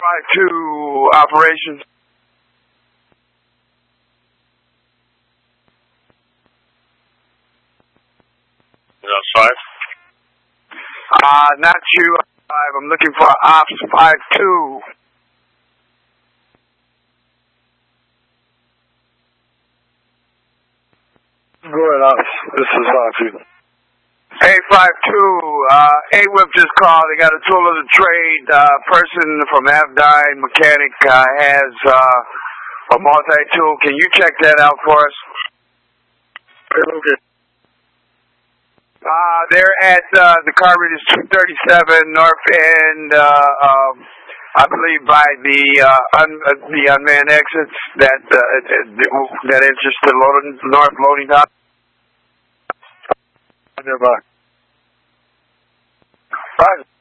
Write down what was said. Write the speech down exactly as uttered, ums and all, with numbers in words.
five two operations. That's five. Uh, not you, five. I'm looking for Ops five two. Go ahead, Ops. This is five two. Hey, five two, uh, A-Whip just called. They got a tool of the trade. Uh, person from Avdyne Mechanic uh, has uh, a multi-tool. Can you check that out for us? Okay. Uh, they're at, uh, the car read is two thirty-seven North End, uh, um, I believe by the, uh, un, uh, the unmanned exits that, uh, that enters the loading, north loading dock. Nearby. Right.